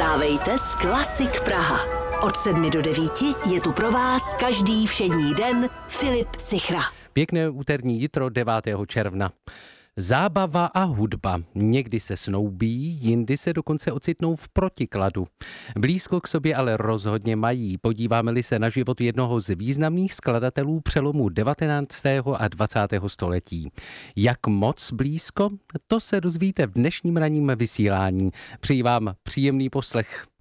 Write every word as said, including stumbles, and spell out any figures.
Vstávejte s Klasik Praha. Od sedmi do devíti je tu pro vás každý všední den Filip Sichra. Pěkné úterní jitro devátého června. Zábava a hudba. Někdy se snoubí, jindy se dokonce ocitnou v protikladu. Blízko k sobě ale rozhodně mají. Podíváme-li se na život jednoho z významných skladatelů přelomu devatenáctého a dvacátého století. Jak moc blízko? To se dozvíte v dnešním ranním vysílání. Přeji vám příjemný poslech.